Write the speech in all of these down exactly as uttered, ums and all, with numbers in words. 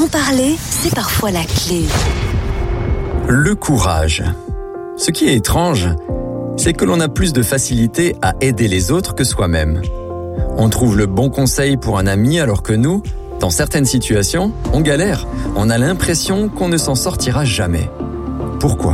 En parler, c'est parfois la clé. Le courage. Ce qui est étrange, c'est que l'on a plus de facilité à aider les autres que soi-même. On trouve le bon conseil pour un ami alors que nous, dans certaines situations, on galère. On a l'impression qu'on ne s'en sortira jamais. Pourquoi ?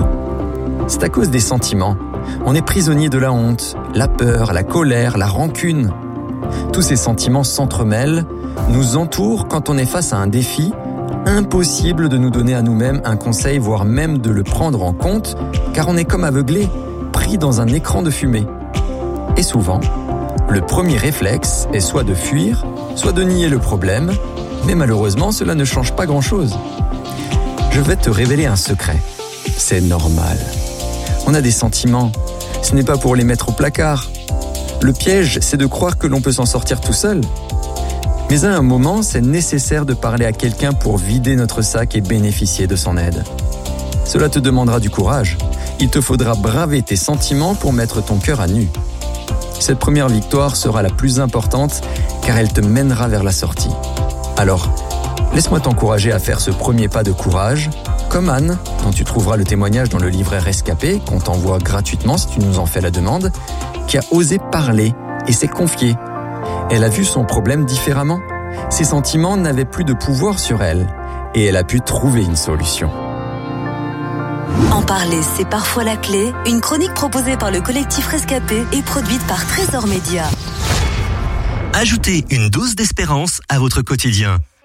C'est à cause des sentiments. On est prisonnier de la honte, la peur, la colère, la rancune. Tous ces sentiments s'entremêlent, nous entourent quand on est face à un défi. Impossible de nous donner à nous-mêmes un conseil, voire même de le prendre en compte, car on est comme aveuglé, pris dans un écran de fumée. Et souvent, le premier réflexe est soit de fuir, soit de nier le problème, mais malheureusement, cela ne change pas grand-chose. Je vais te révéler un secret. C'est normal. On a des sentiments. Ce n'est pas pour les mettre au placard. Le piège, c'est de croire que l'on peut s'en sortir tout seul. Mais à un moment, c'est nécessaire de parler à quelqu'un pour vider notre sac et bénéficier de son aide. Cela te demandera du courage. Il te faudra braver tes sentiments pour mettre ton cœur à nu. Cette première victoire sera la plus importante car elle te mènera vers la sortie. Alors, laisse-moi t'encourager à faire ce premier pas de courage, comme Anne, dont tu trouveras le témoignage dans le livret Rescapé, qu'on t'envoie gratuitement si tu nous en fais la demande, qui a osé parler et s'est confiée. Elle a vu son problème différemment. Ses sentiments n'avaient plus de pouvoir sur elle et elle a pu trouver une solution. En parler, c'est parfois la clé. Une chronique proposée par le collectif Rescapé et produite par Trésor Média. Ajoutez une dose d'espérance à votre quotidien.